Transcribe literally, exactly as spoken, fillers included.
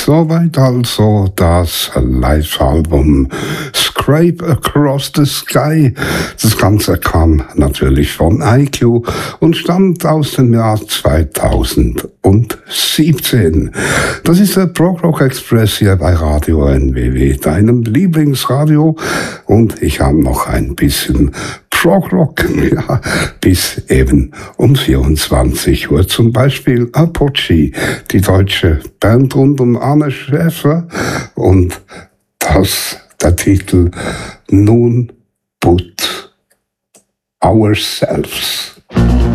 Soweit also das Live-Album Scrape Across the Sky. Das Ganze kam natürlich von I Q und stammt aus dem Jahr zweitausendsiebzehn. Das ist der Prog Rock Express hier bei Radio N W W, deinem Lieblingsradio. Und ich habe noch ein bisschen Prog Rock, ja, bis eben um vierundzwanzig Uhr. Zum Beispiel Apogee, die deutsche Band rund um Arne Schäfer. Und das, der Titel Nun But Ourselves.